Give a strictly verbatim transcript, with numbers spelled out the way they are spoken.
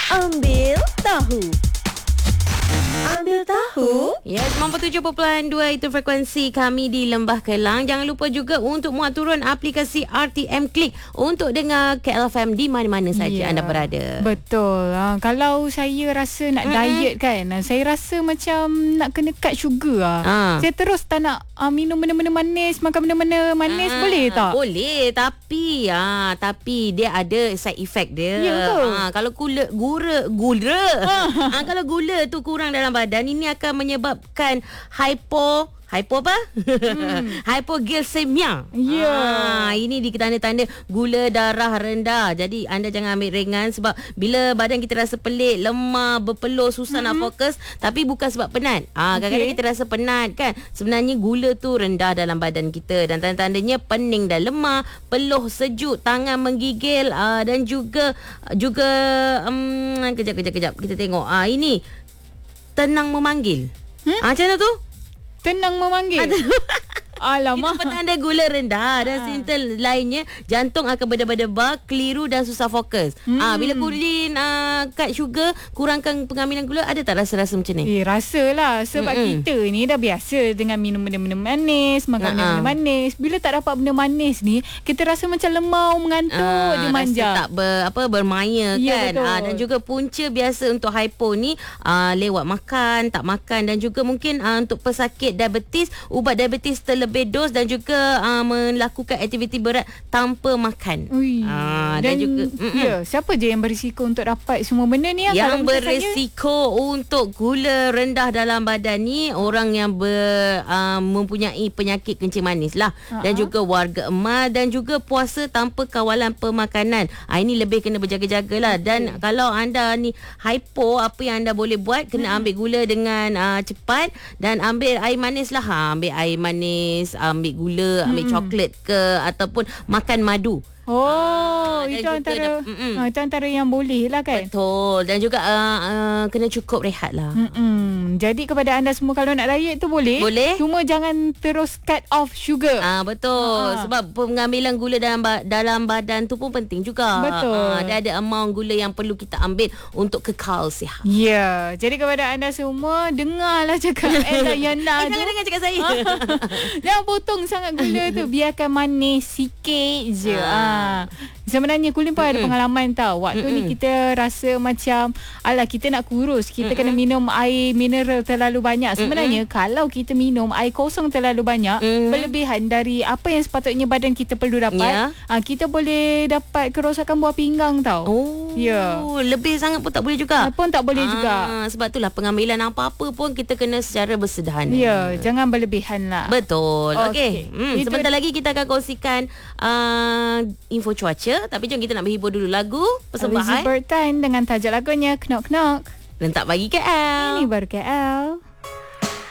Ambil tahu. Ambil tahu. Ya, sembilan puluh tujuh perpuluhan dua itu frekuensi kami di Lembah Kelang. Jangan lupa juga untuk muat turun aplikasi R T M Click untuk dengar K L F M di mana-mana saja Ya, anda berada. Betul. Ha, kalau saya rasa nak Mm-mm. diet kan, saya rasa macam nak kena cut sugar lah. Ha. Saya terus tak nak uh, minum benda-benda manis, makan benda-benda manis, Ah, boleh tak? Boleh, tapi ah tapi dia ada side effect dia. Ya, betul. Ah, kalau gula gula gula. ah, kalau gula tu kurang dalam badan, ini akan menyebabkan hypo Hypo apa? Hmm. Hypoglycemia. Ya. Ah, ini di tanda-tanda gula darah rendah. Jadi anda jangan ambil ringan sebab bila badan kita rasa pelik, lemah, berpeluh, susah hmm. nak fokus, tapi bukan sebab penat. Ah, kadang-kadang Okey. kita rasa penat kan. Sebenarnya gula tu rendah dalam badan kita dan tanda-tandanya pening dan lemah, peluh sejuk, tangan menggigil ah, dan juga juga um, kejap kejap kejap kita tengok. Ah, ini tenang memanggil. Hmm? Ah, macam mana tu? Tenang memanggil. Alamak. Itu petanda gula rendah dan simptom lainnya, jantung akan berdebar-debar, keliru dan susah fokus. Hmm. Ah, bila kulin uh, cut sugar, kurangkan pengambilan gula, ada tak rasa-rasa macam ni? Eh, rasalah. Sebab Mm-mm. kita ni dah biasa dengan minum benda-benda manis, makan Ha-ha. benda-benda manis. Bila tak dapat benda manis ni, kita rasa macam lemau, mengantuk, Ah, dia manja. rasa tak ber, apa bermaya Ya, kan. betul. Ah, dan juga punca biasa untuk hypo ni ah, lewat makan, tak makan dan juga mungkin ah, untuk pesakit diabetes, ubat diabetes terlebih dos dan juga ah, melakukan aktiviti berat tanpa makan. Ui. Ah, dan, dan juga ya, siapa je yang berisiko untuk dapat semua benda ni? yang Kalau macam berisiko untuk gula rendah dalam badan ni orang yang ber, uh, mempunyai penyakit kencing manis lah, Uh-huh. dan juga warga emas dan juga puasa tanpa kawalan pemakanan. Ah, ini lebih kena berjaga-jaga lah. Dan Okay. kalau anda ni hypo, apa yang anda boleh buat, kena ambil gula dengan uh, cepat dan ambil air manis lah. Ha, ambil air manis, ambil gula, ambil Hmm. coklat ke ataupun makan madu. Oh, dan itu juga antara dah- mm-mm. ha, itu antara yang boleh lah kan. Betul. Dan juga uh, uh, kena cukup rehat lah. Mm-mm. Jadi kepada anda semua, kalau nak diet tu boleh. Boleh. Cuma jangan terus cut off sugar. Ah, betul. Ah. Sebab pengambilan gula dalam ba- dalam badan tu pun penting juga. Betul. Ah, dia ada amount gula yang perlu kita ambil untuk kekal sihat. Ya, jadi kepada anda semua, dengarlah cakap Ella Yana Eh, tu. jangan dengar cakap saya. Jangan potong sangat gula tu. Biarkan manis sikit je. Ah. Ah. Sebenarnya Kulin pun ada Mm-mm. pengalaman tau. Waktu Mm-mm. ni kita rasa macam, alah kita nak kurus, kita Mm-mm. kena minum air mineral terlalu banyak. Sebenarnya kalau kita minum air kosong terlalu banyak, Mm. berlebihan dari apa yang sepatutnya badan kita perlu dapat, Ya. ah, kita boleh dapat kerosakan buah pinggang tau. Oh, Ya. lebih sangat pun tak boleh juga. Pun tak boleh Ah, juga. Sebab itulah pengambilan apa-apa pun kita kena secara bersederhana. Ya, jangan berlebihan lah. Betul. Okey. Okey. Hmm, Itu- sebentar lagi kita akan kongsikan uh, info cuaca, tapi jom kita nak berhibur dulu lagu Elizabeth persembahan Bertan dengan tajuk lagunya Knock Knock. Rentak Pagi K L. Ini baru K L.